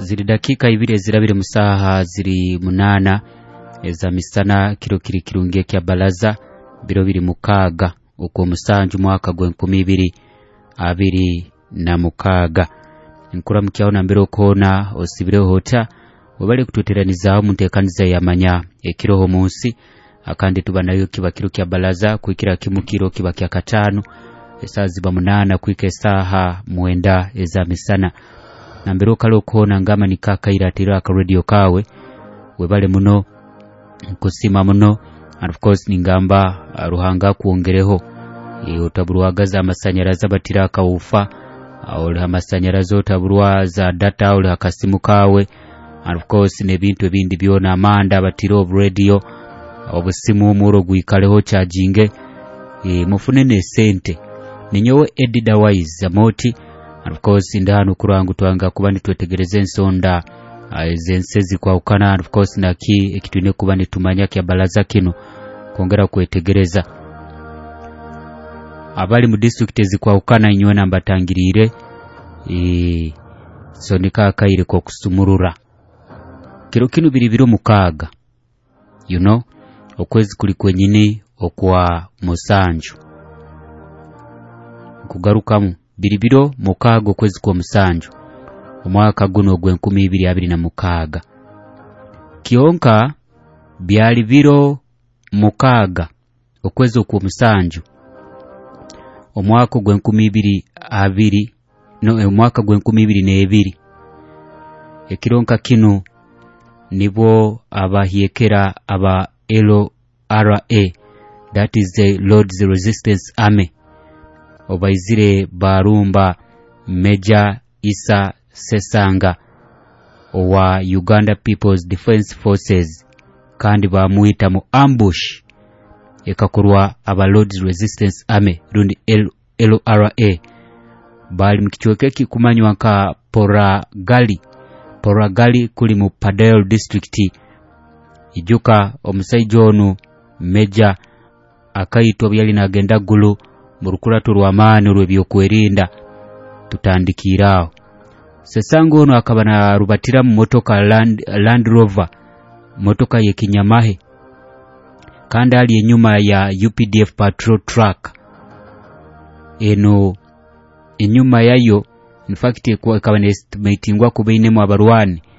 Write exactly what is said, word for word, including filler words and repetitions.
ziri dakika ibiri zirabire musaha ziri munana eza misana kiro kiri kirungiye kya balaza biro biri mukaga uko musanju mwaka gwe nkumi ibiri abiri na mukaga nkura mukyaona mbere okona osibire hota obale kututeranizaho muntekaniza yamanya ekiroho munsi akandi tubanayo kiba kiro kya balaza kuikira kimukiro kiba kya katano esazi ba munana kuike saha mwenda eza misana nambero kalo kona ngama nikakaira tira ka radio kawe webale muno kusima muno and of course ningamba ruhanga kuongereho e otaburuagaza amasanyaraza batira ka ufa ole amasanyaraza otaburwa za data ole akasimu kawe and of course ne bintu ebindi byona amanda batiro of radio obusimu muro guikaleho charging e mufune ne sente ninyowe edida wise amoti and of course ndano kurangu twanga kubandi twetegereze ensonda ezensezi kwa ukana and of course naki ekitune kubandi tumanya kya balaza kino kongera kwetegereza abali mu district ezikwa ukana inywe namba tangirire e sonika akaire ko kusumurura kiro kinu biri biro mukaga you know okwezi kuli kwenyini okwa musanju kugarukamu biribiro mukago kwezi kwa musanju omwaka guno gwe nkumi ibiri abiri na mukaga kionka byali biro mukaga okwezi kwa musanju omwaka gwe nkumi ibiri abiri no omwaka gwe nkumi ibiri ne ebiri ekironka kino nibo abahiekera aba L R A that is the Lord's Resistance Army obaizire barumba Major Isa Sesanga owa Uganda People's Defense Forces kandi bamuita mu ambush ekakurwa aba Lord's Resistance Army rundi L R A bali mkichwekeki kumanywa nka Poragali Poragali kuli mu Padel District ijuka omusaijo onu Major akaitwa byali nagenda gulu murukuratu rwamani rwebyokwerinda tutandikiraho Sesango ono akabana rubatira mu motoka Land, Land Rover motoka ye Kinyamahe kandi ali enyuma ya U P D F patrol truck eno enyuma yayo in fact kwa kabane estimatingwa kubaine mu abarwani